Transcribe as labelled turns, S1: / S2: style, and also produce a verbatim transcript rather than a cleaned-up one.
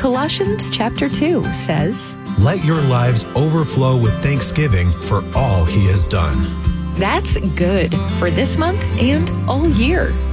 S1: Colossians chapter two says,
S2: Let your lives overflow with thanksgiving for all he has done.
S1: That's good for this month and all year.